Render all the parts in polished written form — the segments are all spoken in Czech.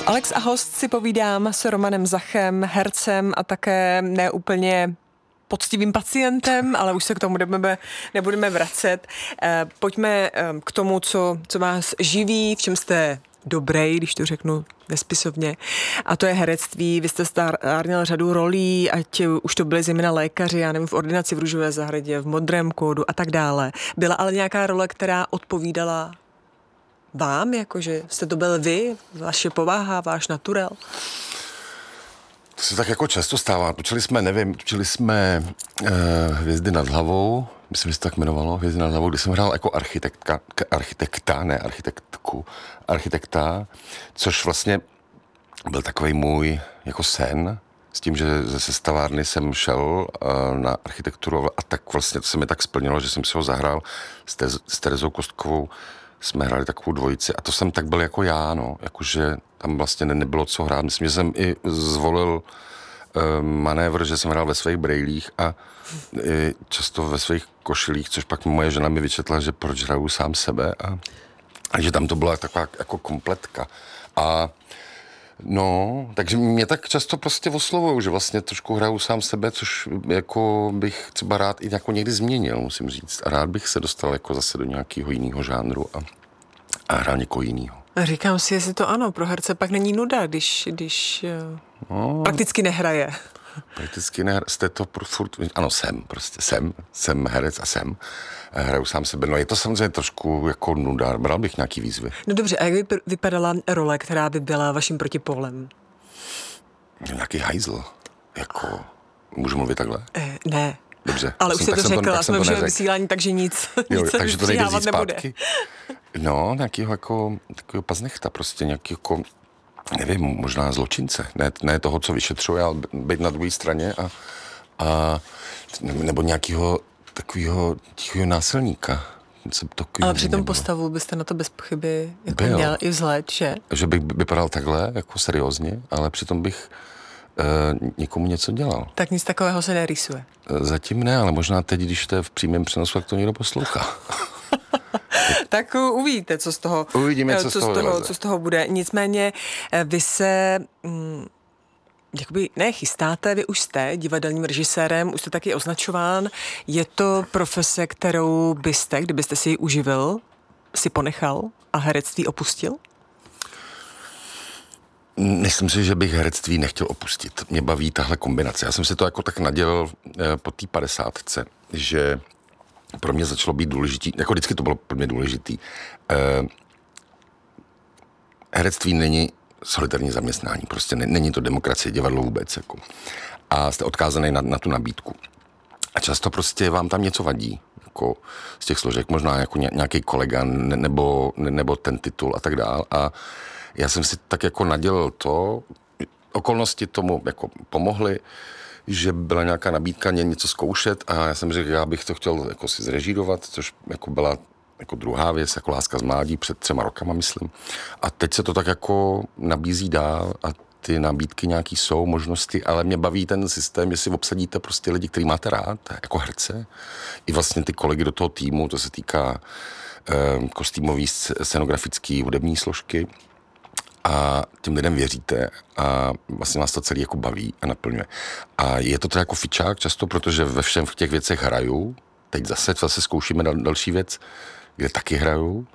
Alex a host si povídám s Romanem Zachem, hercem a také neúplně poctivým pacientem, ale už se k tomu nebudeme vracet. Pojďme k tomu, co vás živí, v čem jste dobrej, když to řeknu nespisovně. A to je herectví. Vy jste stárněl řadu rolí, ať už to byly zejména lékaři, já nevím, v ordinaci v Růžové zahradě, v Modrém kódu a tak dále. Byla ale nějaká role, která odpovídala vám, jakože jste to byl vy, vaše povaha, váš naturel? To se tak jako často stává. Točili jsme Hvězdy nad hlavou, myslím, že se tak jmenovalo, Hvězdy nad hlavou, kde jsem hrál jako architekta, což vlastně byl takový můj jako sen, s tím, že ze sestavárny jsem šel na architekturu a tak vlastně to se mi tak splnilo, že jsem si ho zahrál s Terezou Kostkovou. Jsme hráli takovou dvojici a to jsem tak byl jako já, no, jakože tam vlastně nebylo co hrát. Myslím, že jsem i zvolil manévr, že jsem hrál ve svých brejlích a často ve svých košilích, což pak moje žena mi vyčetla, že proč hraju sám sebe a že tam to byla taková jako kompletka. A no, takže mě tak často prostě oslovujou, že vlastně trošku hraju sám sebe, což jako bych třeba rád i jako někdy změnil, musím říct. A rád bych se dostal jako zase do nějakého jiného žánru a hrál někoho jiného. Říkám si, jestli to ano, pro herce pak není nuda, když prakticky nehraje. Prakticky nehraje, jste to furt, ano, jsem herec a hraju sám sebe. No je to samozřejmě trošku jako nuda, bral bych nějaký výzvy. No dobře, a jak by vypadala role, která by byla vaším protipólem? Nějaký hajzl, jako, můžu mluvit takhle? Ne. Dobře. Ale už jste to řekla, jsme v živém vysílání, takže nic takže to nejde vzít nebude. Zpátky. No, nějakého jako, takového paznechta, prostě nějaký jako, nevím, možná zločince. Ne toho, co vyšetřuje, ale být na druhé straně a nebo nějakého takového tichého násilníka. Ale při tom postavu byste na to bez pochyby jako měl i vzhled, že? Že bych vypadal takhle, jako seriózně, ale přitom bych někomu něco dělal. Tak nic takového se nerýsuje. Zatím ne, ale možná teď, když to je v přímém přenosu, jak to někdo poslouchá. Tak uvidíte, co z toho, uvidíme, co z toho bude. Nicméně vy se jakoby chystáte, vy už jste divadelním režisérem, už jste taky označován. Je to profese, kterou byste, kdybyste si ji uživil, si ponechal a herectví opustil? Myslím si, že bych herectví nechtěl opustit. Mě baví tahle kombinace. Já jsem si to jako tak nadělal po té 50, že pro mě začalo být důležitý, jako vždycky to bylo pro mě důležitý. Herectví není solitární zaměstnání, prostě není to demokracie, divadlo vůbec. Jako. A jste odkázaný na tu nabídku. A často prostě vám tam něco vadí, jako z těch složek, možná jako nějaký kolega nebo ten titul a tak dál. A já jsem si tak jako nadělal to, okolnosti tomu jako pomohly, že byla nějaká nabídka něco zkoušet a já jsem řekl, já bych to chtěl jako si zrežírovat, což jako byla jako druhá věc, jako Láska z mládí před 3 rokama, myslím. A teď se to tak jako nabízí dál a ty nabídky nějaký jsou, možnosti, ale mě baví ten systém, jestli obsadíte prostě lidi, který máte rád, jako herce, i vlastně ty kolegy do toho týmu, to se týká kostýmový, scenografický, hudební složky, a tím lidem věříte a vlastně vás to celý jako baví a naplňuje. A je to jako fičák často, protože ve všem v těch věcech hraju. Teď zase zkoušíme další věc, kde taky hraju.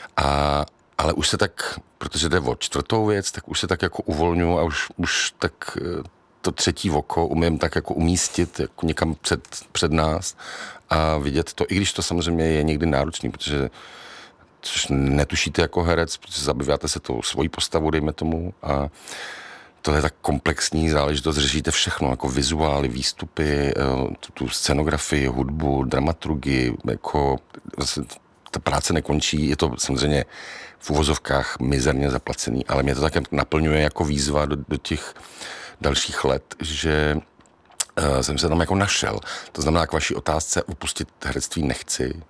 Ale už se tak, protože jde o 4. věc, tak už se tak jako uvolňuji a už tak to 3. oko umím tak jako umístit jako někam před nás a vidět to, i když to samozřejmě je někdy náročný, protože což netušíte jako herec, protože zabýváte se tou svojí postavou, dejme tomu, a to je tak komplexní záležitost, řešíte všechno, jako vizuály, výstupy, tu scenografii, hudbu, dramaturgii, jako ta práce nekončí, je to samozřejmě v uvozovkách mizerně zaplacený, ale mě to také naplňuje jako výzva do těch dalších let, že jsem se tam jako našel. To znamená, k vaší otázce opustit herectví nechci,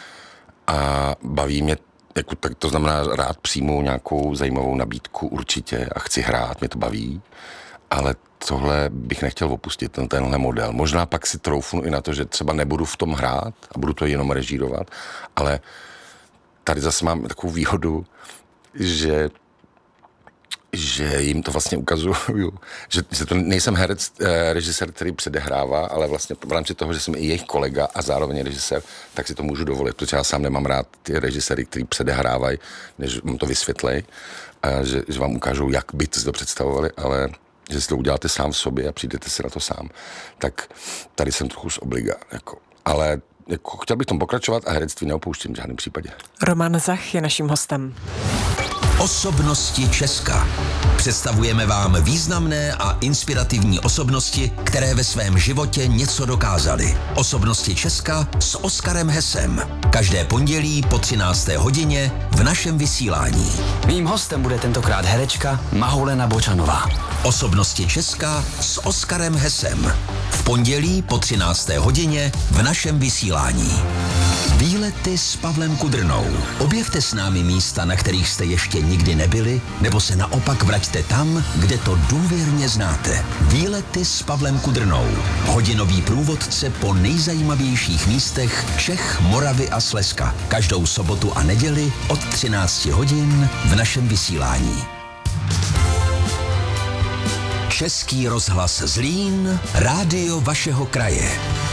a baví mě, jako, tak to znamená, rád přijmu nějakou zajímavou nabídku určitě a chci hrát, mě to baví, ale tohle bych nechtěl opustit, tenhle model. Možná pak si troufnu i na to, že třeba nebudu v tom hrát a budu to jenom režírovat, ale tady zase mám takovou výhodu, že že jim to vlastně ukazuju, že to nejsem herec, režisér, který předehrává, ale vlastně v rámci toho, že jsem i jejich kolega a zároveň režisér, tak si to můžu dovolit, protože já sám nemám rád ty režiséry, který předehrávají, než vám to vysvětlej, že vám ukážou, jak by to představovali, ale že si to uděláte sám v sobě a přijdete si na to sám. Tak tady jsem trochu z obliga, jako. Ale jako, chtěl bych tom pokračovat a herectví neopouštím v žádném případě. Roman Zach je naším hostem. Osobnosti Česka. Představujeme vám významné a inspirativní osobnosti, které ve svém životě něco dokázaly. Osobnosti Česka s Oskarem Hesem. Každé pondělí po 13. hodině v našem vysílání. Mým hostem bude tentokrát herečka Mahoulena Bočanová. Osobnosti Česka s Oskarem Hesem. V pondělí po 13. hodině v našem vysílání. Výlety s Pavlem Kudrnou. Objevte s námi místa, na kterých jste ještě nikdy nebyli, nebo se naopak vraťte tam, kde to důvěrně znáte. Výlety s Pavlem Kudrnou. Hodinový průvodce po nejzajímavějších místech Čech, Moravy a Slezska. Každou sobotu a neděli od 13 hodin v našem vysílání. Český rozhlas Zlín, rádio vašeho kraje.